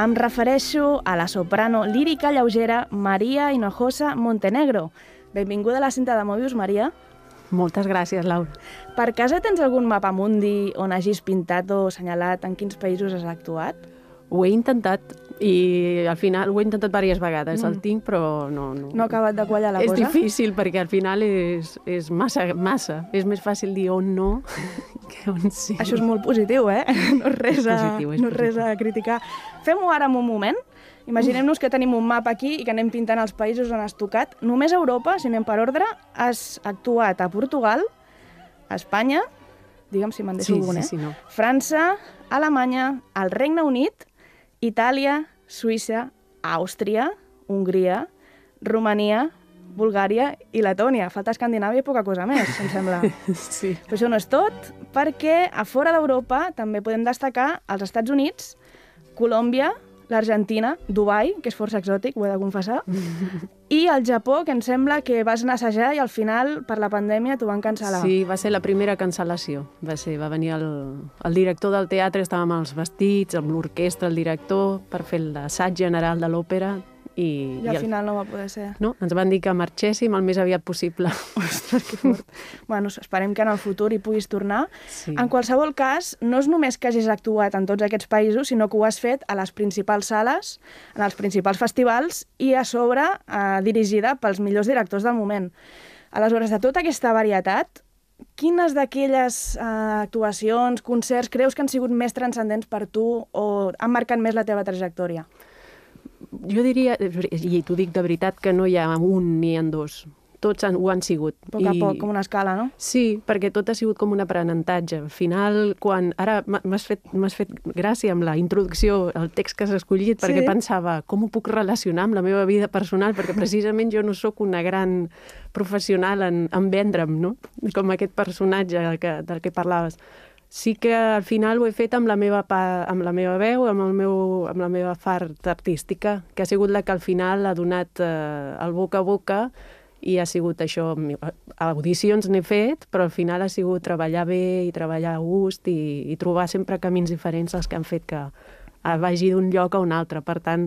Em refereixo a la soprano lírica lleugera Maria Hinojosa Montenegro. Benvinguda a la cinta de Mobius, Maria. Moltes gràcies, Laura. Per casa tens algun mapa mundi on hagis pintat o assenyalat en quins països has actuat? Ho he intentat i al final ho he intentat diverses vegades. El tinc, però no... No ha acabat de quallar la cosa? És difícil perquè al final és massa. És més fàcil dir on no que on sí. Això és molt positiu, eh? No és res a criticar. Fem-ho ara en un moment. Imaginem-nos que tenim un mapa aquí i que anem pintant els països on has tocat. Només a Europa, si anem per ordre, has actuat a Portugal, a Espanya, digue'm si me'n deixo algun, Sí, no. França, Alemanya, el Regne Unit, Itàlia, Suïssa, Àustria, Hongria, Romania, Bulgària i Letònia. Falta Escandinàvia i poca cosa més, em sembla. Sí. Però això no és tot, perquè a fora d'Europa també podem destacar els Estats Units, Colòmbia, l'Argentina, Dubai, que és força exòtic, ho he de confessar, i el Japó, que em sembla que vas anar a assajar i al final, per la pandèmia, t'ho van cancel·lar. Sí, va ser la primera cancel·lació. Va venir el director del teatre, estàvem amb els vestits, amb l'orquestra, el director, per fer l'assaig general de l'òpera. I al final no va poder ser. No, ens van dir que marxéssim el més aviat possible. Ostres, que fort. Bueno, esperem que en el futur hi puguis tornar. Sí. En qualsevol cas, no és només que hagis actuat en tots aquests països, sinó que ho has fet a les principals sales, en els principals festivals i a sobre dirigida pels millors directors del moment. Aleshores, de tota aquesta varietat, quines d'aquelles actuacions, concerts, creus que han sigut més transcendents per tu o han marcat més la teva trajectòria? Jo diria, i t'ho dic de veritat, que no hi ha un ni en dos. Tots ho han sigut. A poc a poc, com una escala, no? Sí, perquè tot ha sigut com un aprenentatge. Al final, ara m'has fet gràcia amb la introducció, el text que has escollit, perquè pensava, com ho puc relacionar amb la meva vida personal? Perquè precisament jo no sóc una gran professional en vendre'm, no? Com aquest personatge del que parlaves. Sí que al final ho he fet amb la meva veu, amb la meva fart artística, que ha sigut la que al final ha donat el boca a boca i ha sigut això. Audicions n'he fet, però al final ha sigut treballar bé i treballar a gust i trobar sempre camins diferents els que han fet que vagi d'un lloc a un altre. Per tant,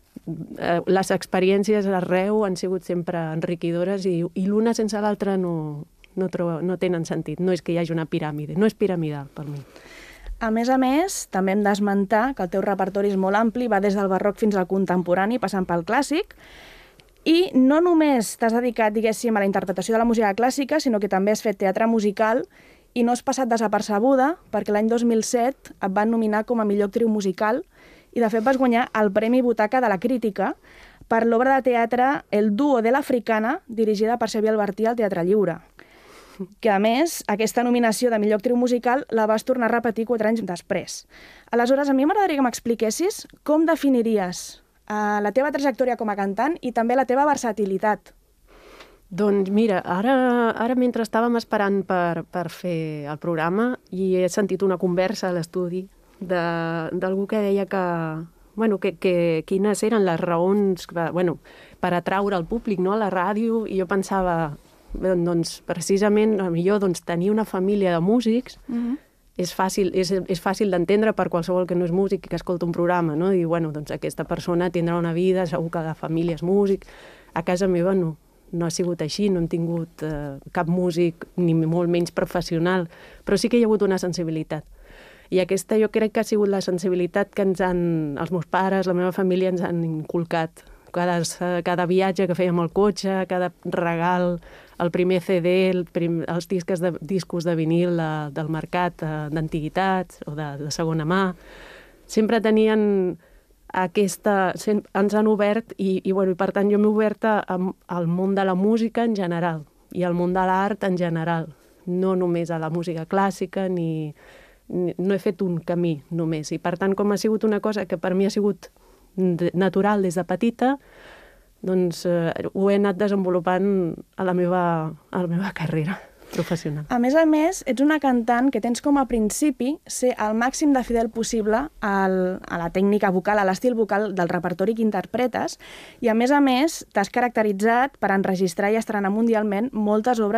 les experiències arreu han sigut sempre enriquidores i l'una sense l'altra no tenen sentit. No és que hi hagi una piràmide, no és piramidal per mi. A més, també hem d'esmentar que el teu repertori és molt ampli, va des del barroc fins al contemporani, passant pel clàssic, i no només t'has dedicat, diguéssim, a la interpretació de la música clàssica, sinó que també has fet teatre musical i no has passat desapercebuda perquè l'any 2007 et van nominar com a millor actriu musical i, de fet, vas guanyar el Premi Butaca de la Crítica per l'obra de teatre El dúo de l'Africana, dirigida per Xavier Albertí al Teatre Lliure. Que, a més, aquesta nominació de millor actriu musical la vas tornar a repetir 4 anys després. Aleshores, a mi m'agradaria que m'expliquessis com definiries la teva trajectòria com a cantant i també la teva versatilitat. Doncs mira, ara mentre estàvem esperant per fer el programa i he sentit una conversa a l'estudi d'algú que deia que quines eren les raons per atraure el públic, no, a la ràdio, i jo pensava, doncs precisament millor tenir una família de músics és fàcil d'entendre per qualsevol que no és músic i que escolta un programa, no? I doncs aquesta persona tindrà una vida, segur que la família és músic. A casa meva no ha sigut així, no hem tingut cap músic, ni molt menys professional, però sí que hi ha hagut una sensibilitat. I aquesta jo crec que ha sigut la sensibilitat que els meus pares, la meva família ens han inculcat. Cada viatge que fèiem al cotxe, cada regal, el primer CD, els discos de vinil del mercat d'antiguitats o de segona mà, sempre tenien ens han obert i per tant jo m'he obert al món de la música en general i al món de l'art en general, no només a la música clàssica no he fet un camí només, i per tant com ha sigut una cosa que per mi ha sigut natural des de petita, doncs ho he anat desenvolupant a la meva carrera professional. A més, ets una cantant que tens com a principi ser el màxim de fidel possible a la tècnica vocal, a l'estil vocal del repertori que interpretes, i a més t'has caracteritzat per enregistrar i estrenar mundialment moltes obres